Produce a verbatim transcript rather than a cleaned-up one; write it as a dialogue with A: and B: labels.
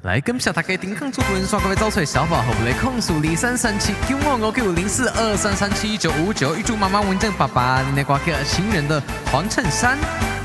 A: 嚟感謝大家點坑做短刷各位走出小寶後嚟控訴零三三七 Q 我我 Q 零四二三三七九五九，預祝媽媽文正爸爸你那掛個情人的黃襯衫。